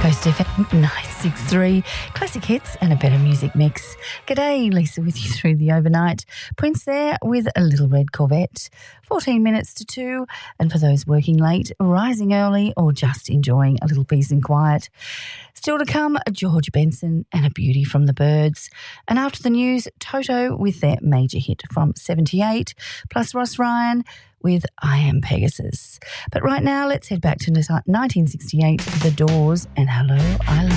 Coast FM 963, classic hits and a better music mix. G'day, Lisa with you through the overnight. Prince there with A Little Red Corvette, 14 minutes to 2. And for those working late, rising early or just enjoying a little peace and quiet. Still to come, George Benson and A Beauty from the Birds. And after the news, Toto with their major hit from 78, plus Ross Ryan with I Am Pegasus. But right now, let's head back to 1968, The Doors and Hello, I Love